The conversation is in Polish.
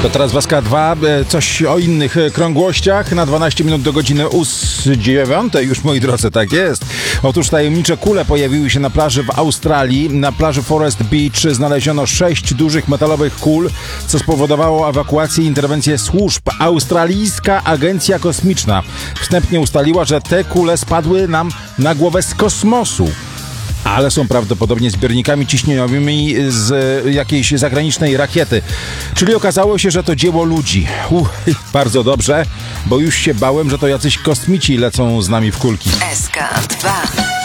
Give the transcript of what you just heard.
To teraz Waska 2, coś o innych krągłościach. Na 12 minut do godziny 9, już moi drodzy, tak jest. Otóż tajemnicze kule pojawiły się na plaży w Australii. Na plaży Forest Beach znaleziono 6 dużych metalowych kul, co spowodowało ewakuację i interwencję służb. Australijska Agencja Kosmiczna wstępnie ustaliła, że te kule spadły nam na głowę z kosmosu, ale są prawdopodobnie zbiornikami ciśnieniowymi z jakiejś zagranicznej rakiety. Czyli okazało się, że to dzieło ludzi. Bardzo dobrze, bo już się bałem, że to jacyś kosmici lecą z nami w kulki. SK2